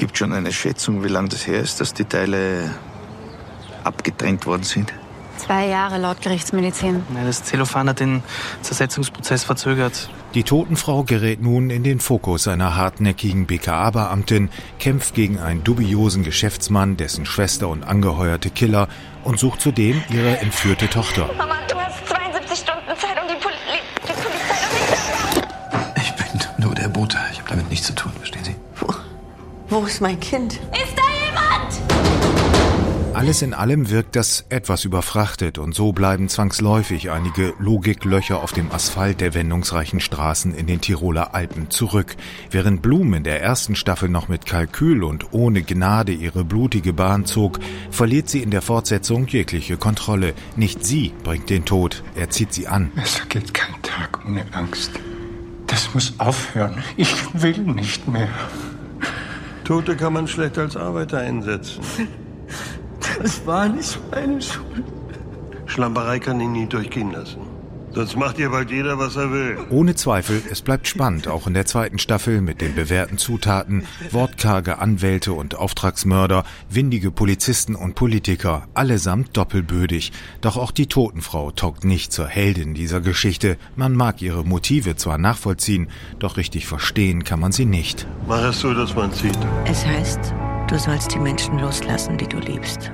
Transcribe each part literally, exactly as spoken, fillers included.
Gibt schon eine Schätzung, wie lange das her ist, dass die Teile abgetrennt worden sind? Zwei Jahre laut Gerichtsmedizin. Das Zellophan hat den Zersetzungsprozess verzögert. Die Totenfrau gerät nun in den Fokus einer hartnäckigen B K A-Beamtin, kämpft gegen einen dubiosen Geschäftsmann, dessen Schwester und angeheuerte Killer und sucht zudem ihre entführte Tochter. Mama, du hast zweiundsiebzig Stunden Zeit, um die, Poli- die Polizei... Ich bin nur der Bote. Ich habe damit nichts zu tun, verstehen Sie? Wo, wo ist mein Kind? Ist da jemand? Alles in allem wirkt das etwas überfrachtet und so bleiben zwangsläufig einige Logiklöcher auf dem Asphalt der wendungsreichen Straßen in den Tiroler Alpen zurück. Während Blum in der ersten Staffel noch mit Kalkül und ohne Gnade ihre blutige Bahn zog, verliert sie in der Fortsetzung jegliche Kontrolle. Nicht sie bringt den Tod, er zieht sie an. Es vergeht kein Tag ohne Angst. Das muss aufhören. Ich will nicht mehr. Tote kann man schlecht als Arbeiter einsetzen. Das war nicht meine Schuld. Schlamperei kann ihn nie durchgehen lassen. Sonst macht hier bald jeder, was er will. Ohne Zweifel, es bleibt spannend, auch in der zweiten Staffel mit den bewährten Zutaten, wortkarge Anwälte und Auftragsmörder, windige Polizisten und Politiker, allesamt doppelbödig. Doch auch die Totenfrau taugt nicht zur Heldin dieser Geschichte. Man mag ihre Motive zwar nachvollziehen, doch richtig verstehen kann man sie nicht. Mach es so, dass man sieht. Es heißt, du sollst die Menschen loslassen, die du liebst.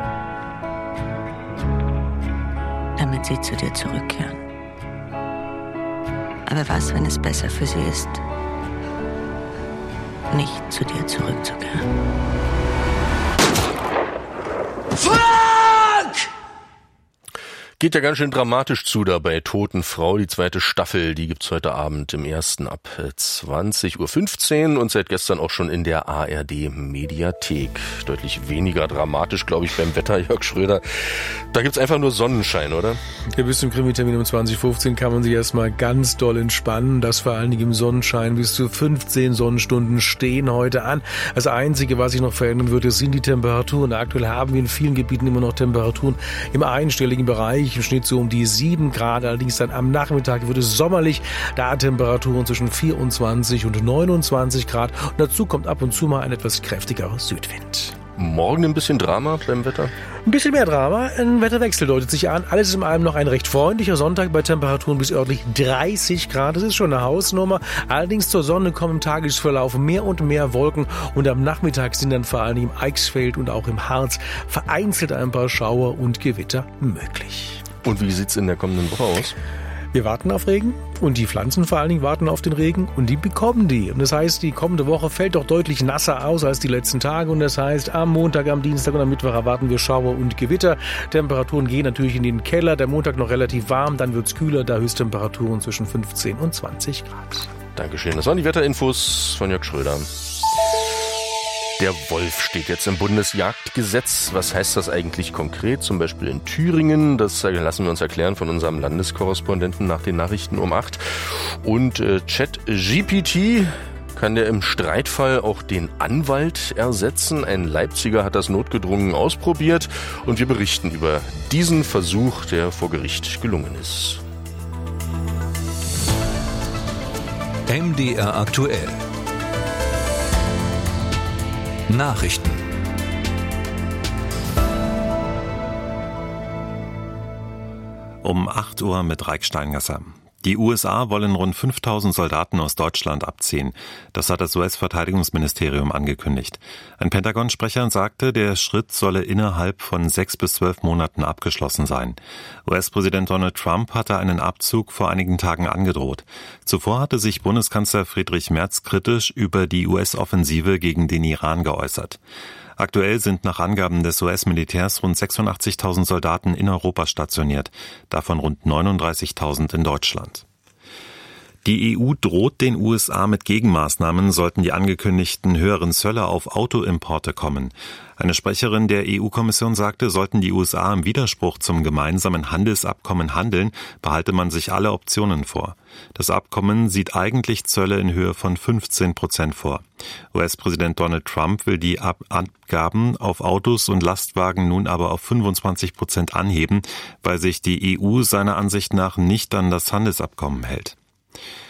Damit sie zu dir zurückkehren. Aber was, wenn es besser für sie ist, nicht zu dir zurückzukehren? Fuck! Geht ja ganz schön dramatisch zu da bei Totenfrau. Die zweite Staffel, die gibt's heute Abend im ersten ab zwanzig Uhr fünfzehn und seit gestern auch schon in der A R D-Mediathek. Deutlich weniger dramatisch, glaube ich, beim Wetter, Jörg Schröder. Da gibt's einfach nur Sonnenschein, oder? Ja, bis zum Krimi-Termin um zwanzig Uhr fünfzehn kann man sich erstmal ganz doll entspannen. Das vor allen Dingen im Sonnenschein. Bis zu fünfzehn Sonnenstunden stehen heute an. Das Einzige, was sich noch verändern würde, sind die Temperaturen. Aktuell haben wir in vielen Gebieten immer noch Temperaturen im einstelligen Bereich. Im Schnitt so um die sieben Grad. Allerdings dann am Nachmittag wird es sommerlich. Da Temperaturen zwischen vierundzwanzig und neunundzwanzig Grad. Und dazu kommt ab und zu mal ein etwas kräftigerer Südwind. Morgen ein bisschen Drama beim Wetter? Ein bisschen mehr Drama. Ein Wetterwechsel deutet sich an. Alles ist in allem noch ein recht freundlicher Sonntag bei Temperaturen bis örtlich dreißig Grad. Das ist schon eine Hausnummer. Allerdings zur Sonne kommen im Tagesverlauf mehr und mehr Wolken. Und am Nachmittag sind dann vor allem im Eichsfeld und auch im Harz vereinzelt ein paar Schauer und Gewitter möglich. Und wie sieht's in der kommenden Woche aus? Wir warten auf Regen und die Pflanzen vor allen Dingen warten auf den Regen und die bekommen die. Und das heißt, die kommende Woche fällt doch deutlich nasser aus als die letzten Tage. Und das heißt, am Montag, am Dienstag und am Mittwoch erwarten wir Schauer und Gewitter. Temperaturen gehen natürlich in den Keller. Der Montag noch relativ warm, dann wird's kühler. Da Höchsttemperaturen zwischen fünfzehn und zwanzig Grad. Dankeschön. Das waren die Wetterinfos von Jörg Schröder. Der Wolf steht jetzt im Bundesjagdgesetz. Was heißt das eigentlich konkret? Zum Beispiel in Thüringen. Das lassen wir uns erklären von unserem Landeskorrespondenten nach den Nachrichten um acht. Und äh, ChatGPT, kann der im Streitfall auch den Anwalt ersetzen? Ein Leipziger hat das notgedrungen ausprobiert. Und wir berichten über diesen Versuch, der vor Gericht gelungen ist. M D R aktuell. Nachrichten. Um acht Uhr mit Reik Steingasser. Die U S A wollen rund fünftausend Soldaten aus Deutschland abziehen. Das hat das U S-Verteidigungsministerium angekündigt. Ein Pentagon-Sprecher sagte, der Schritt solle innerhalb von sechs bis zwölf Monaten abgeschlossen sein. U S-Präsident Donald Trump hatte einen Abzug vor einigen Tagen angedroht. Zuvor hatte sich Bundeskanzler Friedrich Merz kritisch über die U S-Offensive gegen den Iran geäußert. Aktuell sind nach Angaben des U S-Militärs rund sechsundachtzigtausend Soldaten in Europa stationiert, davon rund neununddreißigtausend in Deutschland. Die E U droht den U S A mit Gegenmaßnahmen, sollten die angekündigten höheren Zölle auf Autoimporte kommen. Eine Sprecherin der E U-Kommission sagte, sollten die U S A im Widerspruch zum gemeinsamen Handelsabkommen handeln, behalte man sich alle Optionen vor. Das Abkommen sieht eigentlich Zölle in Höhe von fünfzehn Prozent vor. U S-Präsident Donald Trump will die Ab- Abgaben auf Autos und Lastwagen nun aber auf fünfundzwanzig Prozent anheben, weil sich die E U seiner Ansicht nach nicht an das Handelsabkommen hält.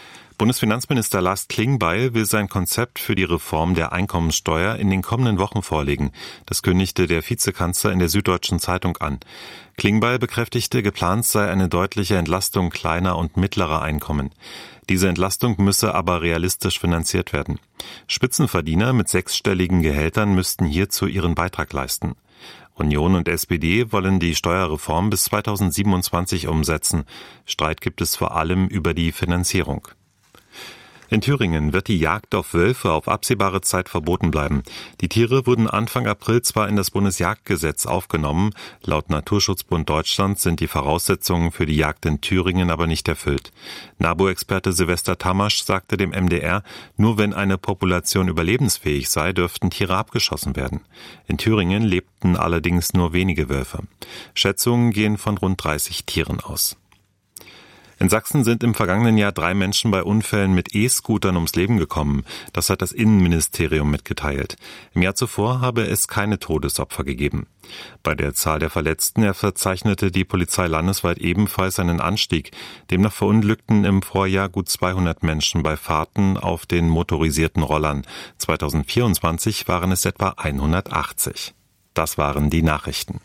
Bundesfinanzminister Lars Klingbeil will sein Konzept für die Reform der Einkommenssteuer in den kommenden Wochen vorlegen. Das kündigte der Vizekanzler in der Süddeutschen Zeitung an. Klingbeil bekräftigte, geplant sei eine deutliche Entlastung kleiner und mittlerer Einkommen. Diese Entlastung müsse aber realistisch finanziert werden. Spitzenverdiener mit sechsstelligen Gehältern müssten hierzu ihren Beitrag leisten. Union und S P D wollen die Steuerreform bis zweitausendsiebenundzwanzig umsetzen. Streit gibt es vor allem über die Finanzierung. In Thüringen wird die Jagd auf Wölfe auf absehbare Zeit verboten bleiben. Die Tiere wurden Anfang April zwar in das Bundesjagdgesetz aufgenommen, laut Naturschutzbund Deutschland sind die Voraussetzungen für die Jagd in Thüringen aber nicht erfüllt. NABU-Experte Silvester Tamasch sagte dem M D R, nur wenn eine Population überlebensfähig sei, dürften Tiere abgeschossen werden. In Thüringen lebten allerdings nur wenige Wölfe. Schätzungen gehen von rund dreißig Tieren aus. In Sachsen sind im vergangenen Jahr drei Menschen bei Unfällen mit E-Scootern ums Leben gekommen. Das hat das Innenministerium mitgeteilt. Im Jahr zuvor habe es keine Todesopfer gegeben. Bei der Zahl der Verletzten verzeichnete die Polizei landesweit ebenfalls einen Anstieg. Demnach verunglückten im Vorjahr gut zweihundert Menschen bei Fahrten auf den motorisierten Rollern. zweitausendvierundzwanzig waren es etwa hundertachtzig. Das waren die Nachrichten.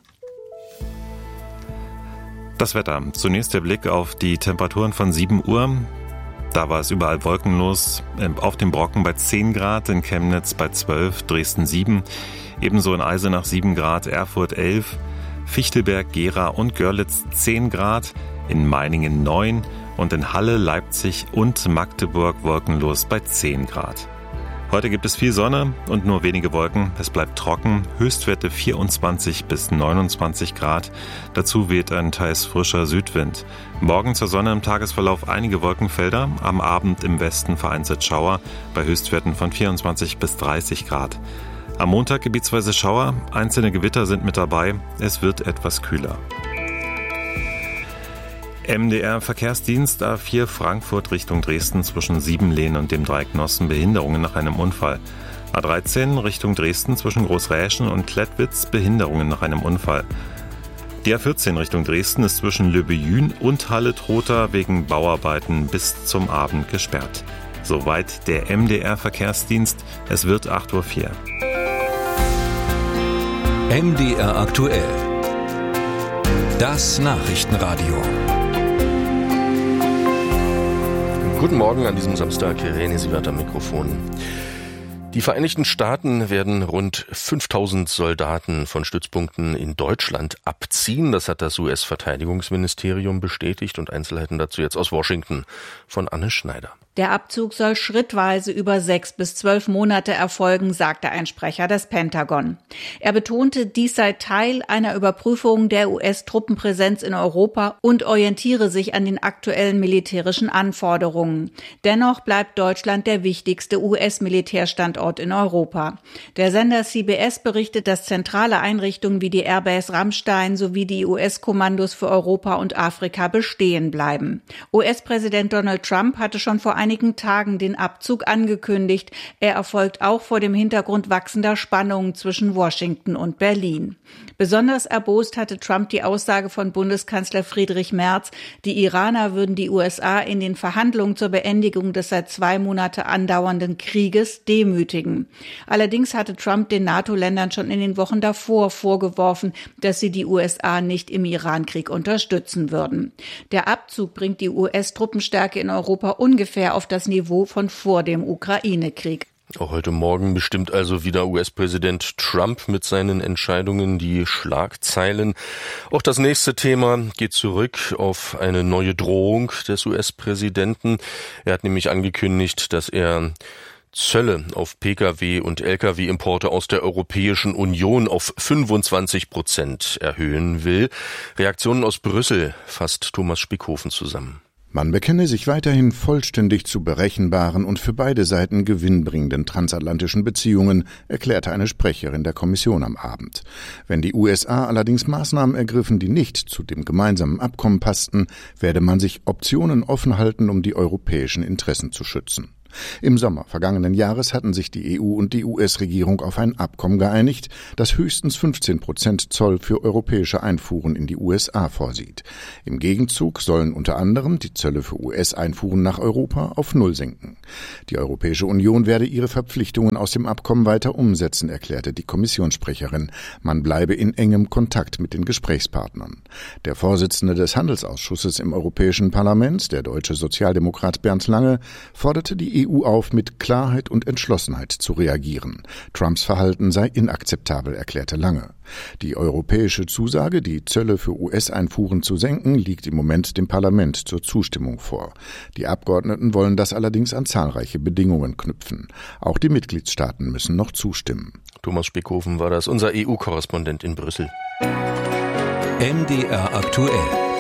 Das Wetter. Zunächst der Blick auf die Temperaturen von sieben Uhr. Da war es überall wolkenlos. Auf dem Brocken bei zehn Grad, in Chemnitz bei zwölf, Dresden sieben. Ebenso in Eisenach sieben Grad, Erfurt elf, Fichtelberg, Gera und Görlitz zehn Grad, in Meiningen neun und in Halle, Leipzig und Magdeburg wolkenlos bei zehn Grad. Heute gibt es viel Sonne und nur wenige Wolken. Es bleibt trocken, Höchstwerte vierundzwanzig bis neunundzwanzig Grad. Dazu weht ein teils frischer Südwind. Morgen zur Sonne im Tagesverlauf einige Wolkenfelder, am Abend im Westen vereinzelt Schauer, bei Höchstwerten von vierundzwanzig bis dreißig Grad. Am Montag gebietsweise Schauer, einzelne Gewitter sind mit dabei, es wird etwas kühler. M D R-Verkehrsdienst A vier Frankfurt Richtung Dresden zwischen Siebenlehn und dem Dreieck Nossen Behinderungen nach einem Unfall. A dreizehn Richtung Dresden zwischen Großräschen und Klettwitz Behinderungen nach einem Unfall. Die A vierzehn Richtung Dresden ist zwischen Löbejün und Halle-Trotha wegen Bauarbeiten bis zum Abend gesperrt. Soweit der M D R-Verkehrsdienst. Es wird acht Uhr vier. M D R aktuell. Das Nachrichtenradio. Guten Morgen an diesem Samstag, René Sievert am Mikrofon. Die Vereinigten Staaten werden rund fünftausend Soldaten von Stützpunkten in Deutschland abziehen. Das hat das U S-Verteidigungsministerium bestätigt und Einzelheiten dazu jetzt aus Washington von Anne Schneider. Der Abzug soll schrittweise über sechs bis zwölf Monate erfolgen, sagte ein Sprecher des Pentagon. Er betonte, dies sei Teil einer Überprüfung der U S-Truppenpräsenz in Europa und orientiere sich an den aktuellen militärischen Anforderungen. Dennoch bleibt Deutschland der wichtigste U S-Militärstandort in Europa. Der Sender C B S berichtet, dass zentrale Einrichtungen wie die Airbase Ramstein sowie die U S-Kommandos für Europa und Afrika bestehen bleiben. U S-Präsident Donald Trump hatte schon vor einigen Tagen den Abzug angekündigt. Er erfolgt auch vor dem Hintergrund wachsender Spannungen zwischen Washington und Berlin. Besonders erbost hatte Trump die Aussage von Bundeskanzler Friedrich Merz, die Iraner würden die U S A in den Verhandlungen zur Beendigung des seit zwei Monate andauernden Krieges demütigen. Allerdings hatte Trump den NATO-Ländern schon in den Wochen davor vorgeworfen, dass sie die U S A nicht im Iran-Krieg unterstützen würden. Der Abzug bringt die U S-Truppenstärke in Europa ungefähr auf das Niveau von vor dem Ukraine-Krieg. Auch heute Morgen bestimmt also wieder U S-Präsident Trump mit seinen Entscheidungen die Schlagzeilen. Auch das nächste Thema geht zurück auf eine neue Drohung des U S-Präsidenten. Er hat nämlich angekündigt, dass er Zölle auf Pkw- und Lkw-Importe aus der Europäischen Union auf fünfundzwanzig Prozent erhöhen will. Reaktionen aus Brüssel fasst Thomas Spickhofen zusammen. Man bekenne sich weiterhin vollständig zu berechenbaren und für beide Seiten gewinnbringenden transatlantischen Beziehungen, erklärte eine Sprecherin der Kommission am Abend. Wenn die U S A allerdings Maßnahmen ergriffen, die nicht zu dem gemeinsamen Abkommen passten, werde man sich Optionen offen halten, um die europäischen Interessen zu schützen. Im Sommer vergangenen Jahres hatten sich die E U und die U S-Regierung auf ein Abkommen geeinigt, das höchstens fünfzehn Prozent Zoll für europäische Einfuhren in die U S A vorsieht. Im Gegenzug sollen unter anderem die Zölle für U S-Einfuhren nach Europa auf Null sinken. Die Europäische Union werde ihre Verpflichtungen aus dem Abkommen weiter umsetzen, erklärte die Kommissionssprecherin. Man bleibe in engem Kontakt mit den Gesprächspartnern. Der Vorsitzende des Handelsausschusses im Europäischen Parlament, der deutsche Sozialdemokrat Bernd Lange, forderte die E U auf, mit Klarheit und Entschlossenheit zu reagieren. Trumps Verhalten sei inakzeptabel, erklärte Lange. Die europäische Zusage, die Zölle für U S-Einfuhren zu senken, liegt im Moment dem Parlament zur Zustimmung vor. Die Abgeordneten wollen das allerdings an zahlreiche Bedingungen knüpfen. Auch die Mitgliedstaaten müssen noch zustimmen. Thomas Spickhofen war das, unser E U-Korrespondent in Brüssel. M D R aktuell.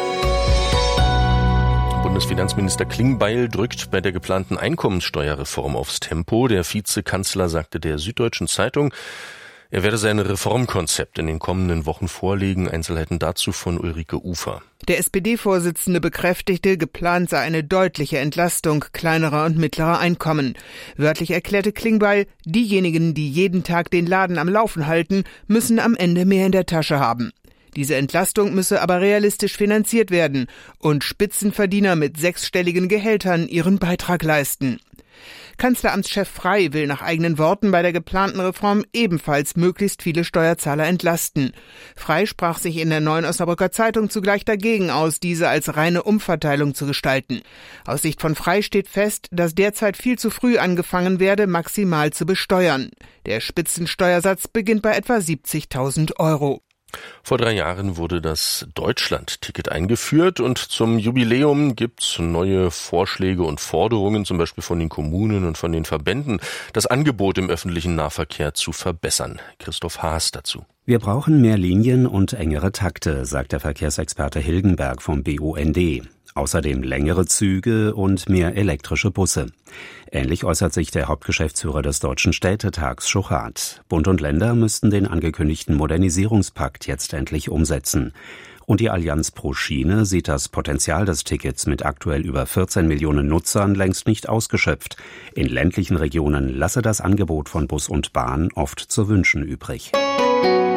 Bundesfinanzminister Klingbeil drückt bei der geplanten Einkommenssteuerreform aufs Tempo. Der Vizekanzler sagte der Süddeutschen Zeitung, er werde sein Reformkonzept in den kommenden Wochen vorlegen. Einzelheiten dazu von Ulrike Ufer. Der S P D-Vorsitzende bekräftigte, geplant sei eine deutliche Entlastung kleinerer und mittlerer Einkommen. Wörtlich erklärte Klingbeil, diejenigen, die jeden Tag den Laden am Laufen halten, müssen am Ende mehr in der Tasche haben. Diese Entlastung müsse aber realistisch finanziert werden und Spitzenverdiener mit sechsstelligen Gehältern ihren Beitrag leisten. Kanzleramtschef Frey will nach eigenen Worten bei der geplanten Reform ebenfalls möglichst viele Steuerzahler entlasten. Frey sprach sich in der Neuen Osnabrücker Zeitung zugleich dagegen aus, diese als reine Umverteilung zu gestalten. Aus Sicht von Frey steht fest, dass derzeit viel zu früh angefangen werde, maximal zu besteuern. Der Spitzensteuersatz beginnt bei etwa siebzigtausend Euro. Vor drei Jahren wurde das Deutschland-Ticket eingeführt und zum Jubiläum gibt's neue Vorschläge und Forderungen, zum Beispiel von den Kommunen und von den Verbänden, das Angebot im öffentlichen Nahverkehr zu verbessern. Christoph Haas dazu. Wir brauchen mehr Linien und engere Takte, sagt der Verkehrsexperte Hilgenberg vom B U N D. Außerdem längere Züge und mehr elektrische Busse. Ähnlich äußert sich der Hauptgeschäftsführer des Deutschen Städtetags Schuchart. Bund und Länder müssten den angekündigten Modernisierungspakt jetzt endlich umsetzen. Und die Allianz pro Schiene sieht das Potenzial des Tickets mit aktuell über vierzehn Millionen Nutzern längst nicht ausgeschöpft. In ländlichen Regionen lasse das Angebot von Bus und Bahn oft zu wünschen übrig.